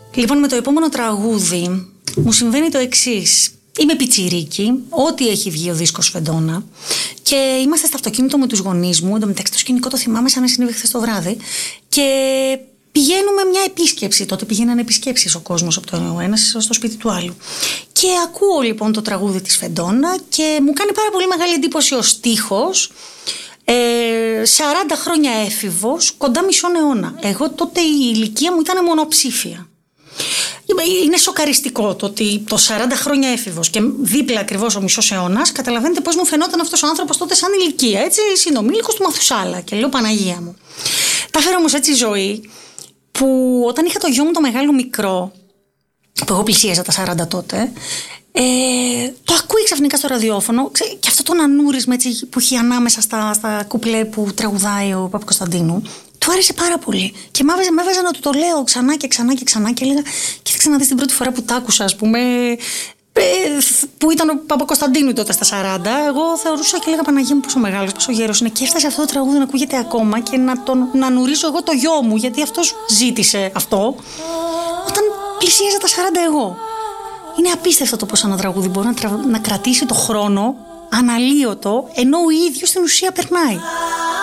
Λοιπόν, με το επόμενο τραγούδι μου συμβαίνει το εξής. Είμαι πιτσιρίκι, ό,τι έχει βγει ο δίσκος Σφεντόνα, και είμαστε στο αυτοκίνητο με τους γονείς μου. Εν τω μεταξύ, το σκηνικό το θυμάμαι σαν να συνέβη χθες το βράδυ. Και πηγαίνουμε μια επίσκεψη. Τότε πηγαίνανε επισκέψεις ο κόσμος από το ένα στο σπίτι του άλλου. Και ακούω λοιπόν το τραγούδι της Σφεντόνα και μου κάνει πάρα πολύ μεγάλη εντύπωση ο στίχος. 40 χρόνια έφηβος, κοντά μισό αιώνα. Εγώ τότε η ηλικία μου ήταν μονοψήφια. Είναι σοκαριστικό το ότι το 40 χρόνια έφηβος και δίπλα ακριβώς ο μισός αιώνας, καταλαβαίνετε πώς μου φαινόταν αυτός ο άνθρωπος τότε σαν ηλικία, έτσι, συνομήλικος του Μαθουσάλα. Και λέω, Παναγία μου. Τα φέρω όμως έτσι η ζωή, που όταν είχα το γιο μου το μεγάλο μικρό, που εγώ πλησίαζα τα 40 τότε, το ακούει ξαφνικά στο ραδιόφωνο, και αυτό το νανούρισμα έτσι, που έχει ανάμεσα στα κουπλέ που τραγουδάει ο Παπακοσταντίνου, του άρεσε πάρα πολύ. Και με έβαζε να του το λέω ξανά και ξανά και ξανά. Και έλεγα, κοίταξε να δεις την πρώτη φορά που τ' άκουσα, ας πούμε, που ήταν ο Παπακοσταντίνου τότε στα 40. Εγώ θεωρούσα και έλεγα, Παναγία μου, πόσο μεγάλος, πόσο γέρος είναι. Και έφτασε αυτό το τραγούδι να ακούγεται ακόμα και να νουρίσω εγώ το γιο μου, γιατί αυτός ζήτησε αυτό, όταν πλησίαζα τα 40 εγώ. Είναι απίστευτο το πώς ένα τραγούδι μπορεί να κρατήσει το χρόνο αναλύωτο, ενώ ο ίδιος στην ουσία περνάει.